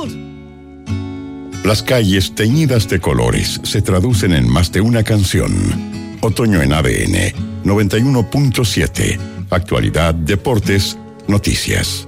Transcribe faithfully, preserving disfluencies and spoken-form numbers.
salud. Las calles teñidas de colores se traducen en más de una canción. Otoño en A D N noventa y uno punto siete. Actualidad, deportes, noticias.